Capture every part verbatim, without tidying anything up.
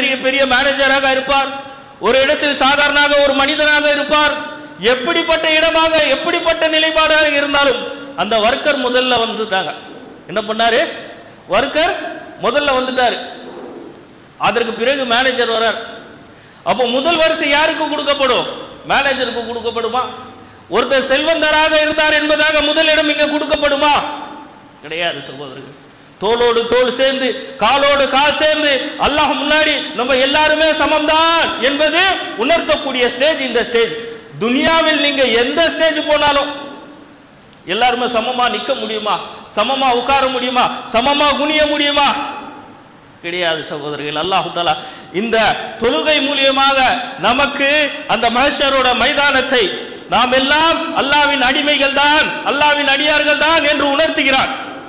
பெரிய பெரிய மேனேஜராக இருப்பார், ஒரு இடத்தில் சாதாரணமாக ஒரு மனிதனாக இருப்பார். எப்படிப்பட்ட இடமாக எப்படிப்பட்ட நிலைப்பாடாக இருந்தாலும் அந்த வர்க்கர் முதல்ல வந்துட்டாங்க. என்ன பண்ணாரு? வர்க்கர் முதல்ல வந்துட்டாரு. அதற்கு பிறகு மேனேஜர் வரார். அப்போ முதல் வரிசை யாருக்கு கொடுக்கப்படும்? மேனேஜருக்கு கொடுக்கப்படுமா? ஒருத்தர் செல்வந்தராக இருந்தார் என்பதாக முதலிடம் இங்க கொடுக்கப்படுமா? கிடையாது சகோதரர்கள். தோளோடு தோள் சேர்ந்து காலோடு கால் சேர்ந்து அல்லாஹ் முன்னாடி நம்ம எல்லாருமே சமம்தான் என்பது உணர்த்தக்கூடிய ஸ்டேஜ் இந்த ஸ்டேஜ். துனியாவில் நீங்க எந்த ஸ்டேஜ் போனாலும் எல்லாருமே சமமா நிக்க முடியுமா? சமமா உட்கார முடியுமா? சமமா குனிய முடியுமா? கிடையாது சகோதரர்கள். அல்லாஹ் தஆலா இந்த தொழுகை மூலியமாக நமக்கு அந்த மஹ்ஷரோட மைதானத்தை நாம் எல்லாம் அல்லாஹ்வின் அடிமைகள் தான், அல்லாஹ்வின் அடியார்கள் தான் என்று உணர்த்துகிறார்.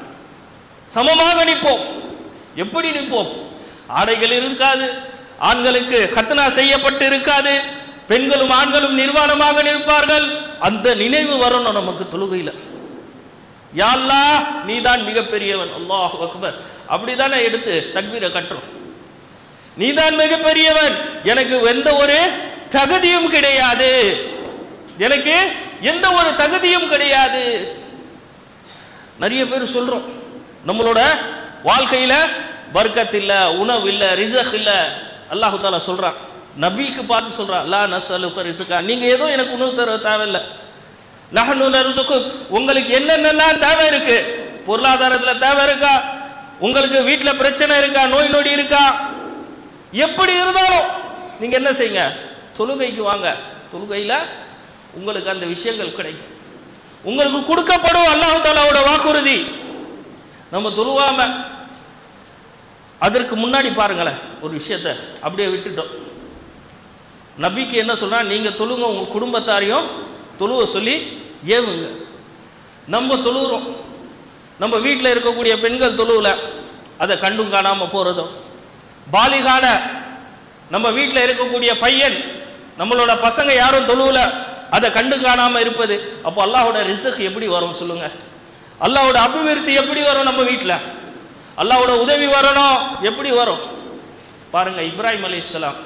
சமமாக நிற்போம். எப்படி நிற்போம்? ஆடைகள் இருக்காது, ஆண்களுக்கு கத்னா செய்யப்பட்டு இருக்காது, பெண்களும் ஆண்களும் நிர்வாணமாக நிற்பார்கள். அந்த நினைவு வரணும் நமக்கு தொழுகையில. யா அல்லாஹ் நீதான் மிகப்பெரியவன், அல்லாஹு அக்பர் அப்படிதானே எடுத்து தக்பீரை கட்டுறோம். நீதான் மிகப்பெரியவன், எனக்கு எந்த ஒரு தகுதியும் கிடையாது, எனக்கு எந்த ஒரு தகுதியும் கிடையாது. நிறைய பேர் சொல்றோம் நம்மளோட வாழ்க்கையில பர்க்கத் இல்ல, உணவு இல்ல, ரிஸ்க் இல்ல. அல்லாஹ் தஆலா சொல்றான், நபிக்கு பார்த்து சொல்றான், லா நஸ்அலுக ரிஸ்கா, நீங்க ஏதோ எனக்கு உணவு தர தேவையில்லை, நஹ்னு நர்சுக்கு, உங்களுக்கு என்னென்னலாம் தேவை இருக்கு, பொருளாதாரத்தில் தேவை இருக்கா, உங்களுக்கு வீட்டில் பிரச்சனை இருக்கா, நோய் நொடி இருக்கா, எப்படி இருந்தாலும் நீங்க என்ன செய்யுங்க, தொழுகைக்கு வாங்க. தொழுகையில உங்களுக்கு அந்த விஷயங்கள் கிடைக்கும், உங்களுக்கு கொடுக்கப்படும். அல்லாஹ் தஆலாவோட வாக்குறுதி. நம்ம தொழுவாம அதற்கு முன்னாடி பாருங்களேன் ஒரு விஷயத்தை அப்படியே விட்டுட்டோம். நபிக்கு என்ன சொல்றா, நீங்க தொழுங்க, உங்க குடும்பத்தாரையும் தொழுவ சொல்லி ஏவுங்க. நம்ம தொழுகிறோம், நம்ம வீட்டில் இருக்கக்கூடிய பெண்கள் தொழுவல, அதை கண்டும் காணாம போறதும், பாலிகான நம்ம வீட்டில் இருக்கக்கூடிய பையன், நம்மளோட பசங்க யாரும் தொழுவல, அதை கண்டு காணாம இருப்பது. அப்போ அல்லாஹோட ரிஸ்க் எப்படி வரும் சொல்லுங்க? அல்லாஹோட அபிவிருத்தி எப்படி வரும்? நம்ம வீட்டில் அல்லாஹோட உதவி வரணும், எப்படி வரும் பாருங்க. இப்ராஹிம் அலைஹிஸ்ஸலாம்,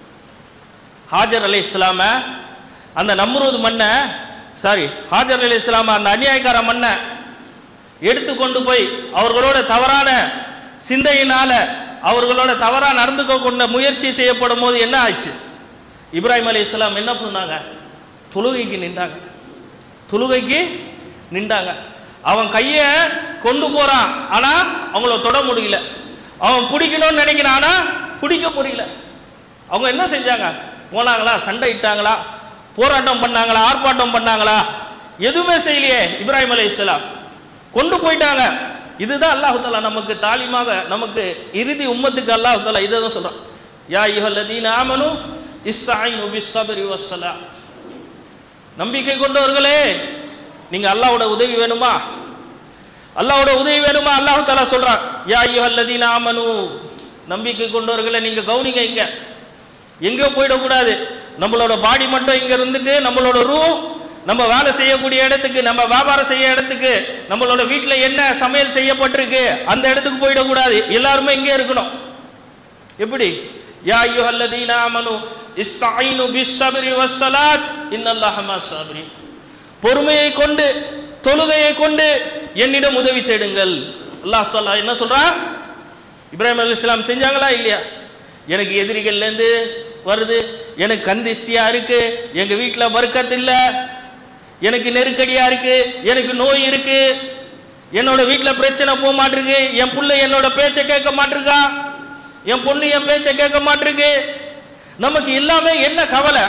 ஹாஜர் அலைஹிஸ்ஸலாம அந்த நம்ரூத் மண்ணை, சாரி ஹாஜர் அலைஹிஸ்ஸலாம அந்த அநியாயக்கார மண்ணை எடுத்துக்கொண்டு போய் அவர்களோட தவறான சிந்தையினால அவர்களோட தவறா நடந்துக்க கொண்ட முயற்சி செய்யப்படும் போது என்ன ஆச்சு? இப்ராஹிம் அலைஹிஸ்ஸலாம் என்ன பண்ணாங்க? தொழுகைக்கு நின்றாங்க. தொழுகைக்கு நின்றாங்க. அவன் கைய கொண்டு போறான், ஆனா அவங்கள தொட முடியல. அவன் பிடிக்கணும்னு நினைக்கிறான், ஆனா பிடிக்க முடியல. அவங்க என்ன செஞ்சாங்க? போனாங்களா? சண்டை இட்டாங்களா? போராட்டம் பண்ணாங்களா? ஆர்ப்பாட்டம் பண்ணாங்களா? எதுவுமே செய்யலையே. இப்ராஹிம் அலைஹிஸ்ஸலாம் கொண்டு போயிட்டாங்க. இதுதான் அல்லாஹ் தஆலா நமக்கு தாலிமாக, நமக்கு இறுதி உம்மத்துக்கு அல்லாஹ் தஆலா இதை தான் சொல்றான், யா அய்யுஹல்லதீன ஆமனு இஸ்தஈனு பிஸ்ஸப்ரி வஸ்ஸலாத். நம்பிக்கை கொண்டவர்களே, நீங்க அல்லாஹ்வோட உதவி வேணுமா? அல்லாஹ்வோட உதவி வேணுமா? அல்லாஹ் தஆலா சொல்றான், யா அய்யுஹல்லதீன ஆமனு, நம்பிக்கை கொண்டவர்களே நீங்க கவனிங்க, இங்க எங்க போயிடக்கூடாது. நம்மளோட பாடி மட்டும் இங்க இருந்துட்டு நம்மளோட ரூ நம்ம வேலை செய்யக்கூடிய இடத்துக்கு, நம்ம வியாபாரம் செய்ய இடத்துக்கு, நம்மளோட வீட்டில் என்ன சமையல் செய்யப்பட்டிருக்கு அந்த இடத்துக்கு போயிடக்கூடாது. எல்லாருமே இங்கே இருக்கணும். எப்படி? யா அய்யுஹல்லதீன ஆமனு இஸ்தஈனு பிஸ்ஸப்ரி வஸ்ஸலாத் இன்னல்லாஹ மஸ்ஸாபிரீன். பொறுமையை கொண்டு தொழுகையை கொண்டு என்னிடம் உதவி தேடுங்கள். அல்லாஹ் தஆலா என்ன சொல்றான்? இப்ராஹிம் அலைஹிஸ்ஸலாம் செஞ்சாங்களா இல்லையா? எனக்கு எதிரிகள்லேருந்து வருது, எனக்கு கந்திஷ்டியா இருக்கு, எங்க வீட்டில் பர்க்கத் இல்லை, எனக்கு நெருக்கடியா இருக்கு, எனக்கு நோய் இருக்கு, என்னோட வீட்டில் பிரச்சனை போக மாட்டிருக்கு, என் புள்ள என்னோட பேச்சை கேட்க மாட்டிருக்கா, என் பொண்ணு என் பேச்சை கேட்க மாட்டிருக்கு. நமக்கு எல்லாமே என்ன கவலை?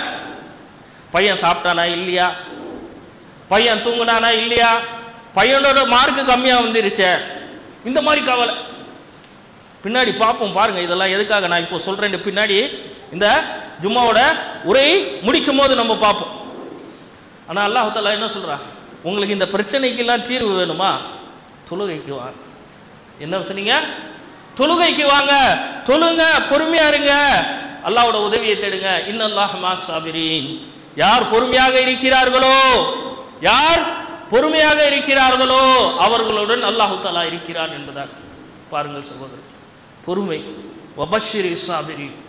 பையன் சாப்பிட்டானா இல்லையா, பையன் தூங்குனானா இல்லையா, பையனோட மார்க்கு கம்மியா வந்துருச்சே, இந்த மாதிரி கவலை. பின்னாடி பார்ப்போம் பாருங்க, இதெல்லாம் எதுக்காக நான் இப்போ சொல்றேன். பின்னாடி இந்த ஜும்மாவோட உரை முடிக்கும் போது நம்ம பார்ப்போம். ஆனால் அல்லாஹ் தஆலா என்ன சொல்றான்? உங்களுக்கு இந்த பிரச்சனைக்கெல்லாம் தீர்வு வேணுமா? தொழுகைக்கு வாங்க. என்ன சொன்னீங்க? தொழுகைக்கு வாங்க, தொழுங்க, பொறுமையா இருங்க, அல்லாஹ்வோட உதவியை தேடுங்க. இன்னல்லாஹ மஸ்ஸாபிரீன். யார் பொறுமையாக இருக்கிறார்களோ, யார் பொறுமையாக இருக்கிறார்களோ அவர்களுடன் அல்லாஹ் தஆலா இருக்கிறான் என்பதாக பாருங்கள் சகோதரர். பொறுமை. வபஷ்ஷிரி ஸாபிரீன்.